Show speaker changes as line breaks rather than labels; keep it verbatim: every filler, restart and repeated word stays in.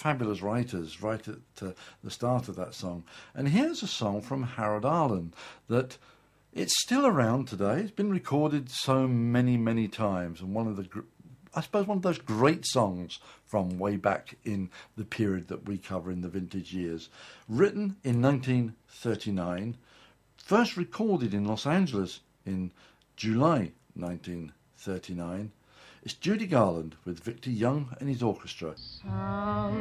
fabulous writers right at uh, the start of that song. And here's a song from Harold Arlen that it's still around today. It's been recorded so many, many times, and one of the, I suppose, one of those great songs from way back in the period that we cover in the vintage years. Written in nineteen thirty-nine, first recorded in Los Angeles in July nineteen thirty-nine. It's Judy Garland with Victor Young and his orchestra.
Some